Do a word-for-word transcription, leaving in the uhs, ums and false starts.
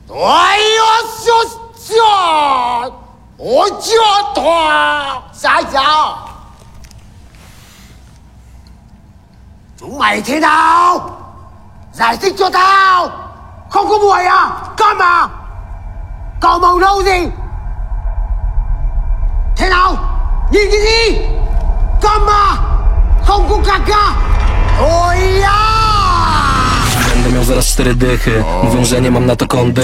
哎呦，小小，我叫他傻小，chúng mày thế nào? Giải thích cho tao. Không có mùi à? Câm à? Cậu màu nâu gì? Thế nào? Nhìn cái gì? Câm à? Không có cà ca. Oj ja! Będę miał zaraz cztery dychy. Mówią, że nie mam na to kondycji.